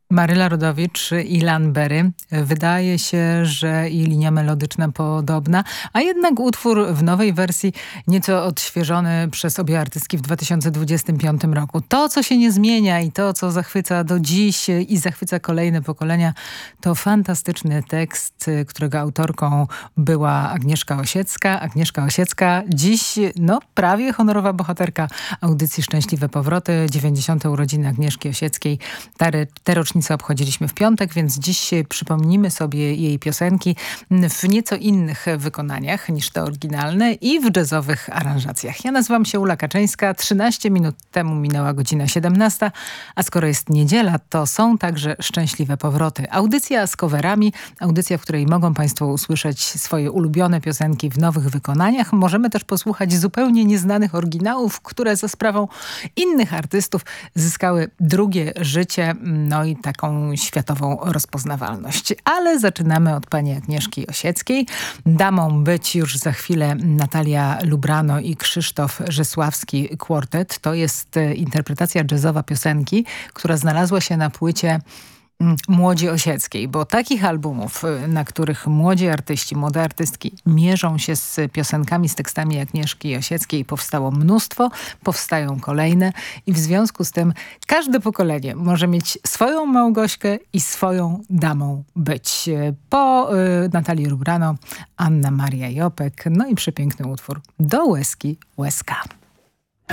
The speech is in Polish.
Maryla Rodowicz i Lan Berry. Wydaje się, że i linia melodyczna podobna, a jednak utwór w nowej wersji nieco odświeżony przez obie artystki w 2025 roku. To, co się nie zmienia i to, co zachwyca do dziś i zachwyca kolejne pokolenia, to fantastyczny tekst, którego autorką była Agnieszka Osiecka. Agnieszka Osiecka dziś, prawie honorowa bohaterka audycji Szczęśliwe Powroty, 90. urodziny Agnieszki Osieckiej. Te rocznice obchodziliśmy w piątek, więc dziś przypomnimy sobie jej piosenki w nieco innych wykonaniach niż te oryginalne i w jazzowych aranżacjach. Ja nazywam się Ula Kaczyńska. 13 minut temu minęła godzina 17, a skoro jest niedziela, to są także Szczęśliwe Powroty. Audycja z coverami, audycja, w której mogą Państwo usłyszeć swoje ulubione piosenki w nowych wykonaniach. Możemy też posłuchać zupełnie nieznanych oryginałów, które za sprawą innych artystów zyskały drugie życie, i taką światową rozpoznawalność. Ale zaczynamy od pani Agnieszki Osieckiej. Damą być już za chwilę Natalia Lubrano i Krzysztof Rzesławski Quartet. To jest interpretacja jazzowa piosenki, która znalazła się na płycie Młodzi Osieckiej, bo takich albumów, na których młode artystki mierzą się z piosenkami, z tekstami Agnieszki Osieckiej, powstało mnóstwo, powstają kolejne i w związku z tym każde pokolenie może mieć swoją Małgośkę i swoją damą być. Po Natalii Lubrano, Anna Maria Jopek, i przepiękny utwór Do łezki łezka.